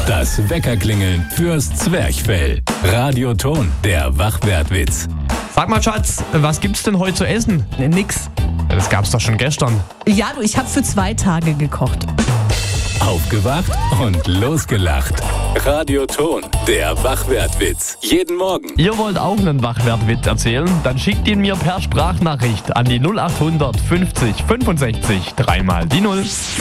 Das Weckerklingeln fürs Zwerchfell. Radioton, der Wachwertwitz. Sag mal, Schatz, was gibt's denn heute zu essen? Nix. Das gab's doch schon gestern. Ja, du, ich habe für 2 Tage gekocht. Aufgewacht und losgelacht. Radioton, der Wachwertwitz. Jeden Morgen. Ihr wollt auch einen Wachwertwitz erzählen? Dann schickt ihn mir per Sprachnachricht an die 0800 50 65 3 mal die 0.